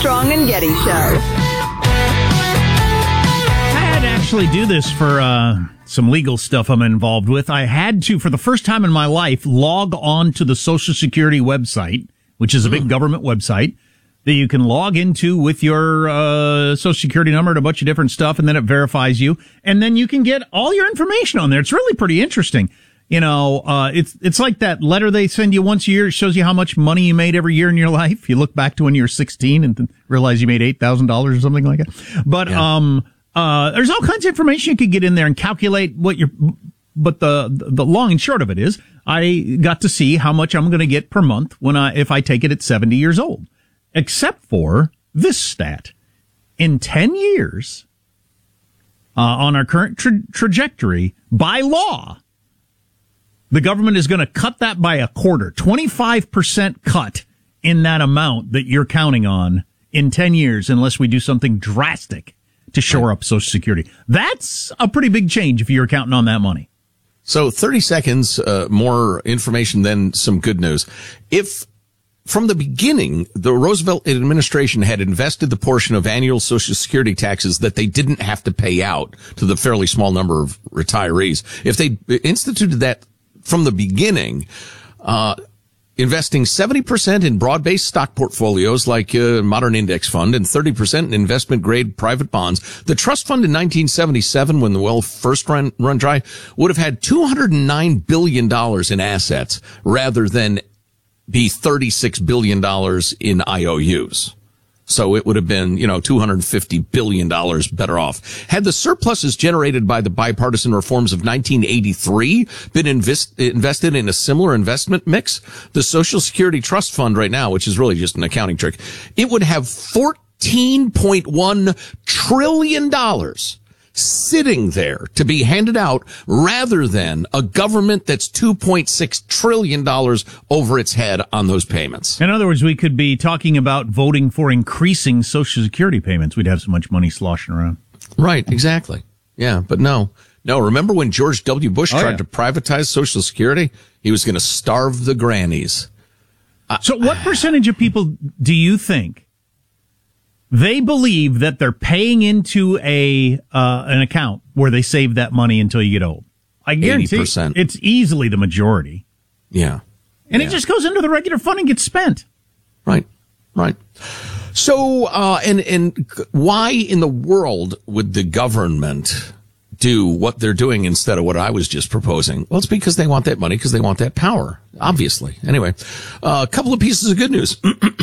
Armstrong and Getty Show. I had to actually do this for some legal stuff I'm involved with. I had to, for the first time in my life, log on to the Social Security website, which is a big government website that you can log into with your Social Security number and a bunch of different stuff, and then it verifies you, and then you can get all your information on there. It's really pretty interesting. You know, it's like that letter they send you once a year. It shows you how much money you made every year in your life. You look back to when you were 16 and realize you made $8,000 or something like that. But there's all kinds of information you could get in there and calculate what but the long and short of it is, I got to see how much I'm going to get per month if I take it at 70 years old. Except for this stat. In 10 years, on our current trajectory, by law, the government is going to cut that by a quarter, 25% cut in that amount that you're counting on in 10 years, unless we do something drastic to shore up Social Security. That's a pretty big change if you're counting on that money. So 30 seconds, more information than some good news. If from the beginning, the Roosevelt administration had invested the portion of annual Social Security taxes that they didn't have to pay out to the fairly small number of retirees, if they instituted that from the beginning, investing 70% in broad-based stock portfolios like a modern index fund and 30% in investment-grade private bonds, the trust fund in 1977, when the well first run dry, would have had $209 billion in assets rather than be $36 billion in IOUs. So it would have been, $250 billion better off. Had the surpluses generated by the bipartisan reforms of 1983 been invested in a similar investment mix, the Social Security Trust Fund right now, which is really just an accounting trick, it would have $14.1 trillion sitting there to be handed out rather than a government that's $2.6 trillion over its head on those payments. In other words, we could be talking about voting for increasing Social Security payments. We'd have so much money sloshing around. Right, exactly. Yeah, but no. Remember when George W. Bush tried to privatize Social Security? He was going to starve the grannies. So what percentage of people do you think they believe that they're paying into an account where they save that money until you get old? I guarantee 80%. It's easily the majority. Yeah. And it just goes into the regular fund and gets spent. Right. So, and why in the world would the government do what they're doing instead of what I was just proposing? Well, it's because they want that money, because they want that power, obviously. Anyway, a couple of pieces of good news.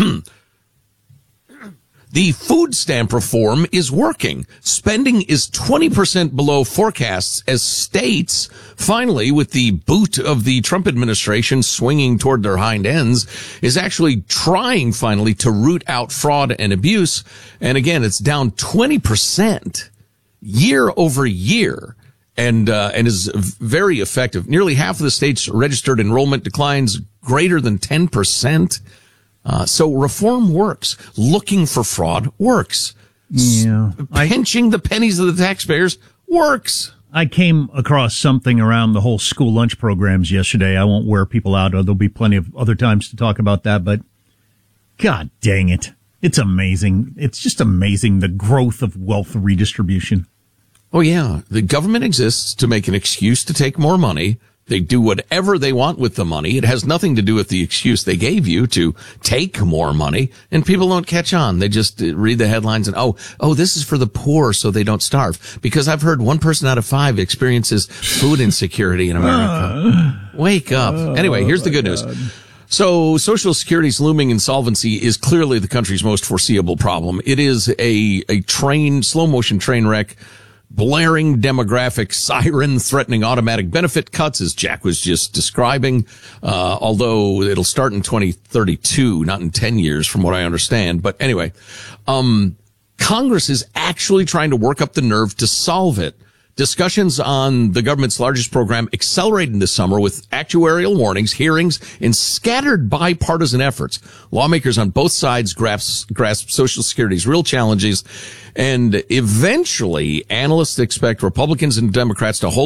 The food stamp reform is working. Spending is 20% below forecasts as states, finally, with the boot of the Trump administration swinging toward their hind ends, is actually trying finally to root out fraud and abuse. And again, it's down 20% year over year and is very effective. Nearly half of the states registered enrollment declines greater than 10%. So reform works. Looking for fraud works. Yeah. Pinching the pennies of the taxpayers works. I came across something around the whole school lunch programs yesterday. I won't wear people out. There'll be plenty of other times to talk about that, but God dang it. It's amazing. It's just amazing, the growth of wealth redistribution. Oh, yeah. The government exists to make an excuse to take more money. They do whatever they want with the money. It has nothing to do with the excuse they gave you to take more money, and people don't catch on. They just read the headlines and, oh, this is for the poor so they don't starve. Because I've heard 1 person out of 5 experiences food insecurity in America. Wake up. Anyway, here's the good news. So Social Security's looming insolvency is clearly the country's most foreseeable problem. It is a slow motion train wreck, blaring demographic siren threatening automatic benefit cuts, as Jack was just describing, although it'll start in 2032, not in 10 years from what I understand. But anyway, Congress is actually trying to work up the nerve to solve it. Discussions on the government's largest program accelerated this summer with actuarial warnings, hearings, and scattered bipartisan efforts. Lawmakers on both sides grasp Social Security's real challenges, and eventually analysts expect Republicans and Democrats to hold